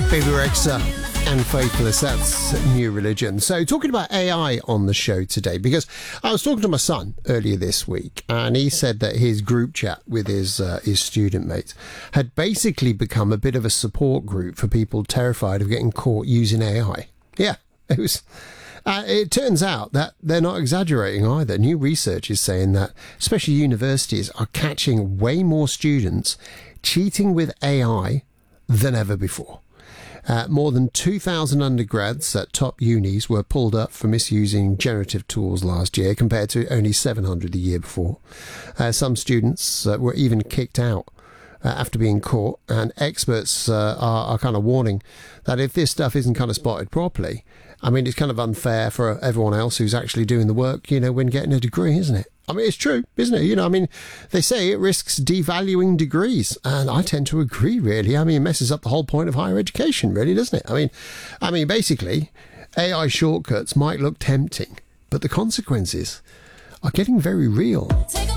Baby Rexha and Faithless, that's New Religion. So talking about AI on the show today, because I was talking to my son earlier this week and he said that his group chat with his student mates had basically become a bit of a support group for people terrified of getting caught using AI. Yeah, it was... it turns out that they're not exaggerating either. New research is saying that especially universities are catching way more students cheating with AI than ever before. More than 2,000 undergrads at top unis were pulled up for misusing generative tools last year, compared to only 700 the year before. Some students were even kicked out after being caught, and experts are kind of warning that if this stuff isn't kind of spotted properly, I mean, it's kind of unfair for everyone else who's actually doing the work, you know, when getting a degree, isn't it? I mean, it's true, isn't it? You know, I mean, they say it risks devaluing degrees, and I tend to agree, really. I mean, it messes up the whole point of higher education, really, doesn't it? I mean, basically, AI shortcuts might look tempting, but the consequences are getting very real.